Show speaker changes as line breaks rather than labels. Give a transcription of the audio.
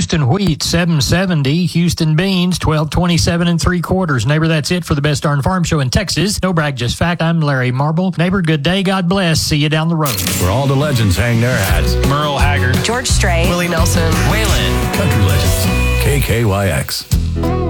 Houston wheat, $7.70. Houston beans, $12.27 3/4. Neighbor, that's it for the Best Darn Farm Show in Texas. No brag, just fact. I'm Larry Marble. Neighbor, good day. God bless. See you down the road.
Where all the legends hang their hats.
Merle Haggard,
George Strait,
Willie Nelson,
Waylon.
Country legends. KKYX.